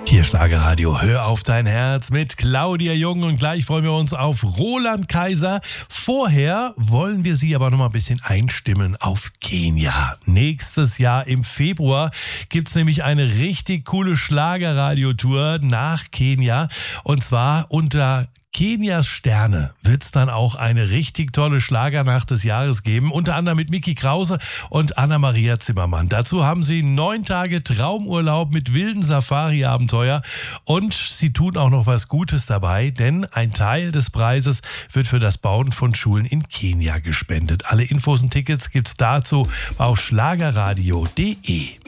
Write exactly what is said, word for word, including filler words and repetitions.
Hier Schlagerradio, hör auf dein Herz mit Claudia Jung und gleich freuen wir uns auf Roland Kaiser. Vorher wollen wir Sie aber noch mal ein bisschen einstimmen auf Kenia. Nächstes Jahr im Februar gibt's nämlich eine richtig coole Schlagerradio-Tour nach Kenia und zwar unter Kenias Sterne wird es dann auch eine richtig tolle Schlagernacht des Jahres geben, unter anderem mit Micky Krause und Anna-Maria Zimmermann. Dazu haben sie neun Tage Traumurlaub mit wilden Safari-Abenteuer und sie tun auch noch was Gutes dabei, denn ein Teil des Preises wird für das Bauen von Schulen in Kenia gespendet. Alle Infos und Tickets gibt's dazu auf schlagerradio punkt de.